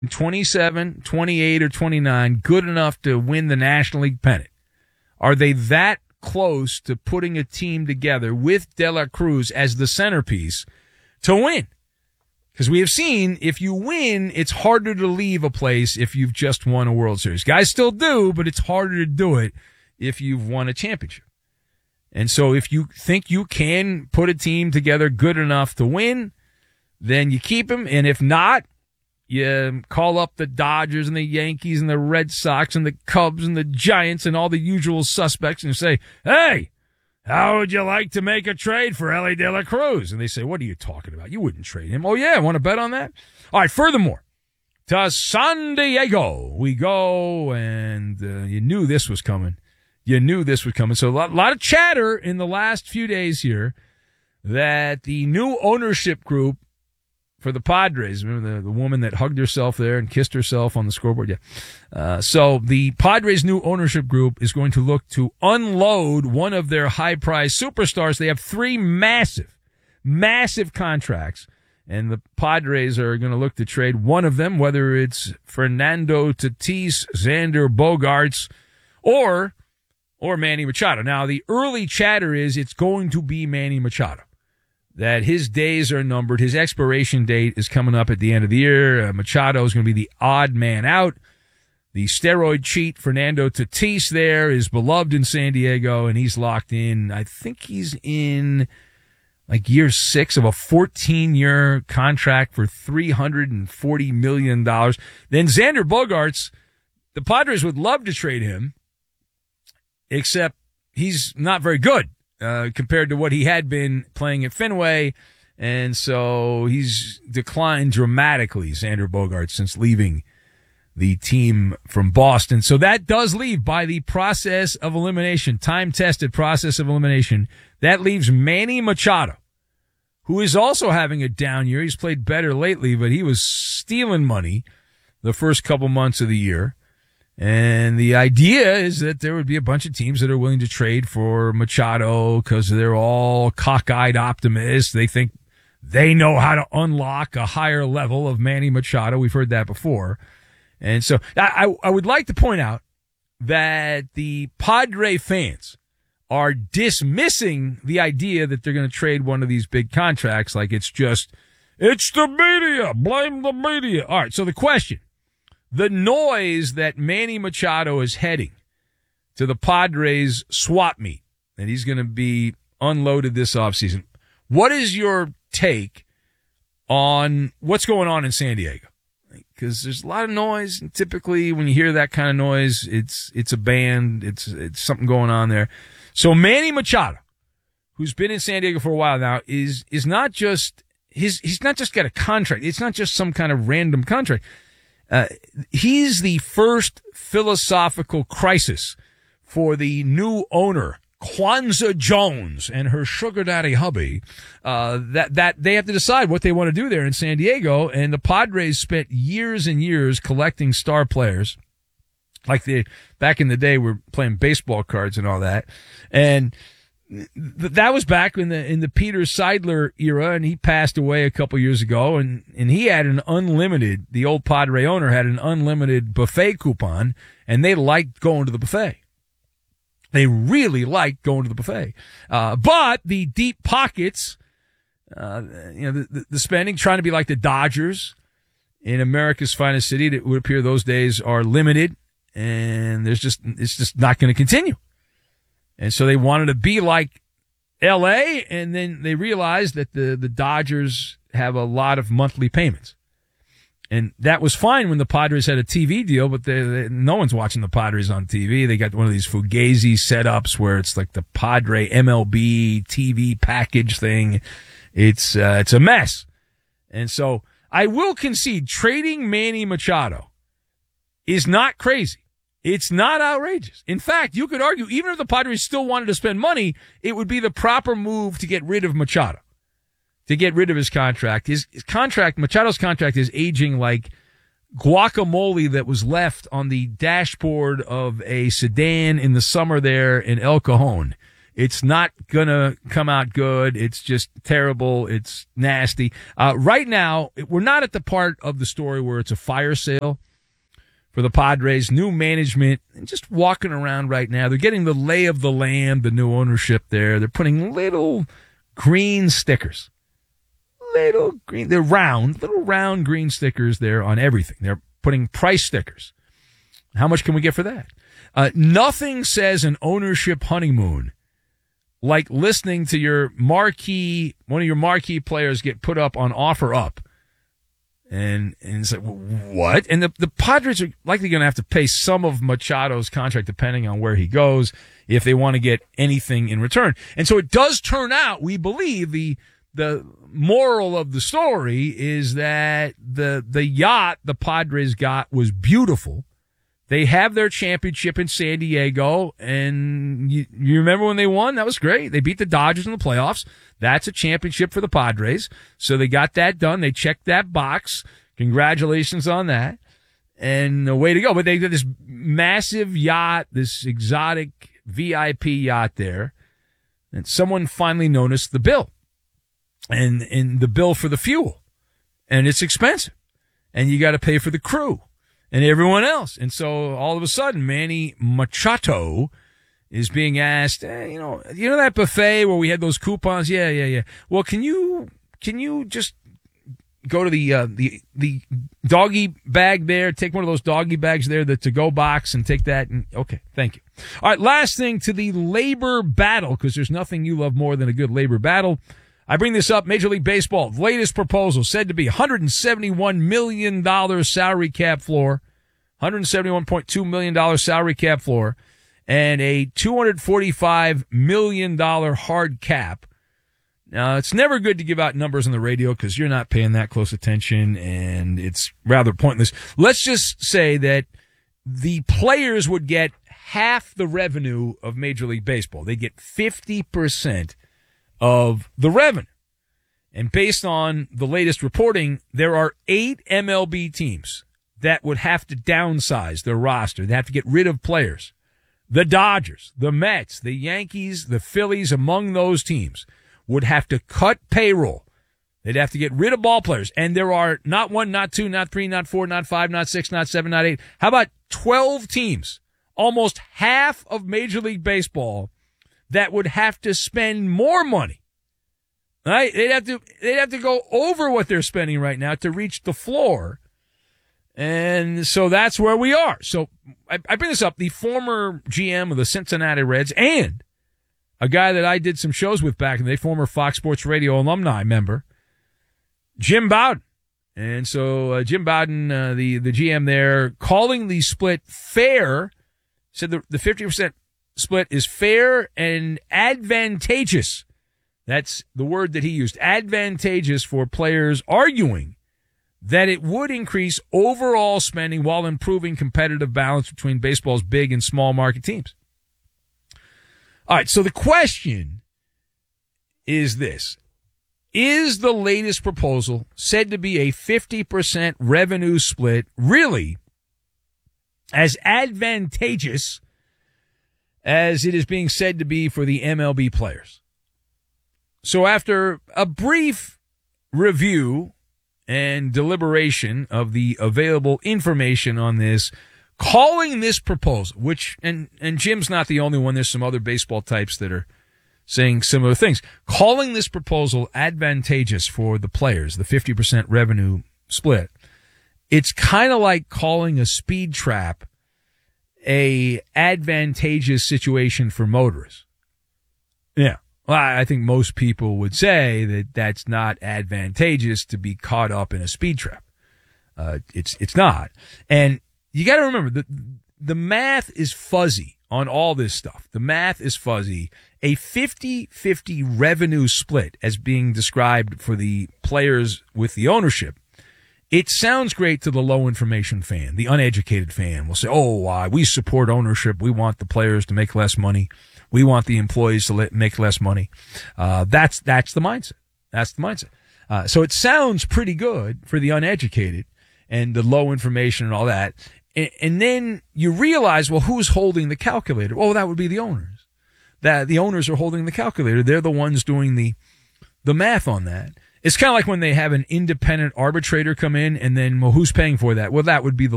27, 28, or 29 good enough to win the National League pennant? Are they that close to putting a team together with De La Cruz as the centerpiece to win? Because we have seen if you win, it's harder to leave a place if you've just won a World Series. Guys still do, but it's harder to do it if you've won a championship. And so if you think you can put a team together good enough to win, then you keep them. And if not, you call up the Dodgers and the Yankees and the Red Sox and the Cubs and the Giants and all the usual suspects and say, hey, how would you like to make a trade for Elly De La Cruz? And they say, what are you talking about? You wouldn't trade him. Oh, yeah, want to bet on that? All right, furthermore, to San Diego we go, and you knew this was coming. You knew this was coming. So a lot of chatter in the last few days here that the new ownership group for the Padres, remember the woman that hugged herself there and kissed herself on the scoreboard? Yeah. So the Padres' new ownership group is going to look to unload one of their high-priced superstars. They have 3 massive contracts, and the Padres are going to look to trade one of them, whether it's Fernando Tatis, Xander Bogaerts, or Manny Machado. Now, the early chatter is it's going to be Manny Machado, that his days are numbered. His expiration date is coming up at the end of the year. Machado is going to be the odd man out. The steroid cheat, Fernando Tatis, there is beloved in San Diego, and he's locked in. I think he's in like year 6 of a 14-year contract for $340 million. Then Xander Bogaerts, the Padres would love to trade him, except he's not very good compared to what he had been playing at Fenway. And so he's declined dramatically, Xander Bogaerts, since leaving the team from Boston. So that does leave, by the process of elimination, time-tested process of elimination, that leaves Manny Machado, who is also having a down year. He's played better lately, but he was stealing money the first couple months of the year. And the idea is that there would be a bunch of teams that are willing to trade for Machado because they're all cockeyed optimists. They think they know how to unlock a higher level of Manny Machado. We've heard that before. And so I would like to point out that the Padre fans are dismissing the idea that they're going to trade one of these big contracts like it's the media. Blame the media. All right, so the question. The noise that Manny Machado is heading to the Padres swap meet, and he's going to be unloaded this offseason. What is your take on what's going on in San Diego? Because there's a lot of noise, and typically when you hear that kind of noise, it's a band, it's something going on there. So Manny Machado, who's been in San Diego for a while now, is not just he's not just got a contract. It's not just some kind of random contract. He's the first philosophical crisis for the new owner, Kwanzaa Jones, and her sugar daddy hubby, that they have to decide what they want to do there in San Diego. And the Padres spent years and years collecting star players, like they back in the day were playing baseball cards and all that. And that was back in the Peter Seidler era, and he passed away a couple years ago, and he had the old Padre owner had an unlimited buffet coupon, and they liked going to the buffet. They really liked going to the buffet. But the deep pockets, the spending, trying to be like the Dodgers in America's finest city, it would appear those days are limited, and it's just not going to continue. And so they wanted to be like L.A., and then they realized that the Dodgers have a lot of monthly payments. And that was fine when the Padres had a TV deal, but no one's watching the Padres on TV. They got one of these Fugazi setups where it's like the Padre MLB TV package thing. It's a mess. And so I will concede trading Manny Machado is not crazy. It's not outrageous. In fact, you could argue, even if the Padres still wanted to spend money, it would be the proper move to get rid of Machado, to get rid of his contract. Machado's contract is aging like guacamole that was left on the dashboard of a sedan in the summer there in El Cajon. It's not going to come out good. It's just terrible. It's nasty. Right now, we're not at the part of the story where it's a fire sale for the Padres. New management, and just walking around right now. They're getting the lay of the land, the new ownership there. They're putting little green stickers. Little green. They're little round green stickers there on everything. They're putting price stickers. How much can we get for that? Nothing says an ownership honeymoon like listening to one of your marquee players get put up on offer up. And it's like, what? And the Padres are likely going to have to pay some of Machado's contract depending on where he goes if they want to get anything in return. And so it does turn out, we believe, the moral of the story is that the yacht the Padres got was beautiful. They have their championship in San Diego, and you remember when they won? That was great. They beat the Dodgers in the playoffs. That's a championship for the Padres. So they got that done. They checked that box. Congratulations on that. And away to go. But they got this massive yacht, this exotic VIP yacht there. And someone finally noticed the bill. And the bill for the fuel. And it's expensive. And you got to pay for the crew and everyone else. And so all of a sudden, Manny Machado is being asked, you know that buffet where we had those coupons? Yeah. Well, can you just go to the doggy bag there, take one of those doggy bags there, the to-go box, and take that? And okay, thank you. All right, last thing to the labor battle, because there's nothing you love more than a good labor battle. I bring this up, Major League Baseball, latest proposal said to be $171 million salary cap floor, $171.2 million salary cap floor, and a $245 million hard cap. Now, it's never good to give out numbers on the radio because you're not paying that close attention, and it's rather pointless. Let's just say that the players would get half the revenue of Major League Baseball. They get 50% of the revenue. And based on the latest reporting, there are 8 MLB teams that would have to downsize their roster. They have to get rid of players. The Dodgers, the Mets, the Yankees, the Phillies, among those teams would have to cut payroll. They'd have to get rid of ball players. And there are not 1, not 2, not 3, not 4, not 5, not 6, not 7, not 8. How about 12 teams, almost half of Major League Baseball, that would have to spend more money? Right? They'd have to go over what they're spending right now to reach the floor. And so that's where we are. So I bring this up. The former GM of the Cincinnati Reds and a guy that I did some shows with back in the day, former Fox Sports Radio alumni member, Jim Bowden. And so Jim Bowden, the GM there, calling the split fair, said the 50% split is fair and advantageous. That's the word that he used, advantageous for players, arguing that it would increase overall spending while improving competitive balance between baseball's big and small market teams. All right, so the question is this. Is the latest proposal, said to be a 50% revenue split, really as advantageous as it is being said to be for the MLB players? So after a brief review and deliberation of the available information on this, calling this proposal, which, and Jim's not the only one, there's some other baseball types that are saying similar things, calling this proposal advantageous for the players, the 50% revenue split, it's kind of like calling a speed trap a advantageous situation for motorists. Yeah. Well, I think most people would say that that's not advantageous to be caught up in a speed trap. It's not. And you got to remember, the math is fuzzy on all this stuff. The math is fuzzy. A 50-50 revenue split as being described for the players with the ownership, it sounds great to the low information fan. The uneducated fan will say, we support ownership. We want the players to make less money. We want the employees to make less money. That's the mindset. That's the mindset. So it sounds pretty good for the uneducated and the low information and all that. And then you realize, well, who's holding the calculator? Oh, that would be the owners. that the owners are holding the calculator. They're the ones doing the math on that. It's kind of like when they have an independent arbitrator come in and then, well, who's paying for that? Well, that would be the